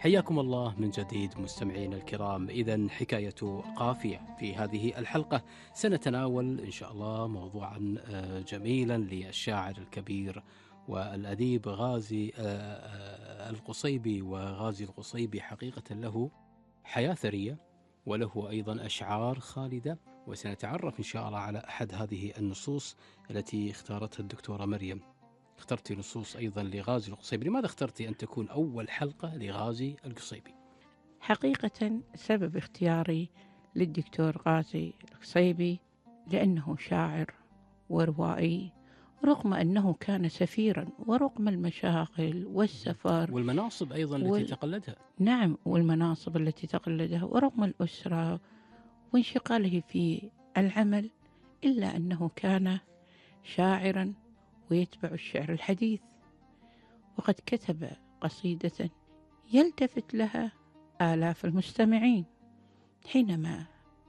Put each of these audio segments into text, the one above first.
حياكم الله من جديد مستمعين الكرام. إذن حكاية قافية في هذه الحلقة سنتناول إن شاء الله موضوعا جميلا للشاعر الكبير والأديب غازي القصيبي. وغازي القصيبي حقيقة له حياة ثرية وله أيضا أشعار خالدة، وسنتعرف إن شاء الله على أحد هذه النصوص التي اختارتها الدكتورة مريم. اخترت نصوص أيضا لغازي القصيبي. لماذا اخترت أن تكون أول حلقة لغازي القصيبي؟ حقيقة سبب اختياري للدكتور غازي القصيبي لأنه شاعر وروائي، رغم أنه كان سفيرا ورغم المشاغل والسفر والمناصب أيضا التي تقلدها. نعم، والمناصب التي تقلدها ورغم الأسرة وانشغاله في العمل، إلا أنه كان شاعرا ويتبع الشعر الحديث. وقد كتب قصيدة يلتفت لها آلاف المستمعين حينما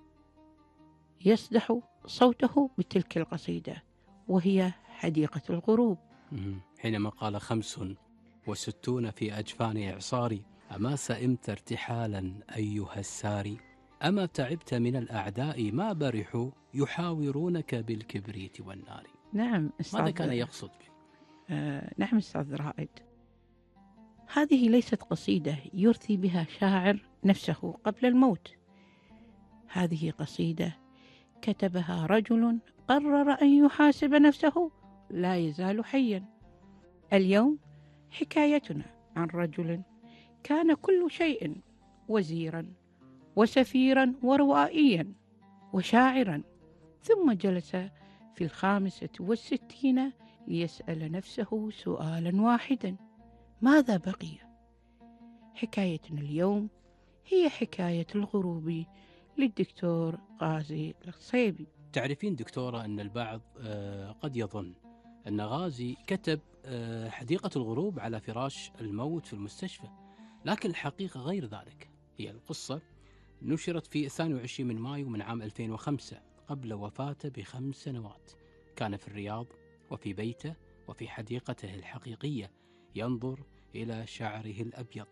يسدح صوته بتلك القصيدة، وهي حديقة الغروب. حينما قال 65 في أجفان إعصاري، أما سئمت ارتحالا أيها الساري، أما تعبت من الأعداء ما برحوا يحاورونك بالكبريت والنار. نعم ماذا كان يقصد به؟ نعم أستاذ رائد، هذه ليست قصيدة يرثي بها شاعر نفسه قبل الموت. هذه قصيدة كتبها رجل قرر أن يحاسب نفسه لا يزال حيا. اليوم حكايتنا عن رجل كان كل شيء، وزيرا وسفيرا وروائيا وشاعرا، ثم جلس في 65 ليسأل نفسه سؤالا واحدا: ماذا بقي؟ حكايتنا اليوم هي حكاية الغروب للدكتور غازي القصيبي. تعرفين دكتورة أن البعض قد يظن أن غازي كتب حديقة الغروب على فراش الموت في المستشفى، لكن الحقيقة غير ذلك. هي القصة نشرت في 22 من مايو من عام 2005 قبل وفاته ب5 سنوات. كان في الرياض وفي بيته وفي حديقته الحقيقية ينظر إلى شعره الأبيض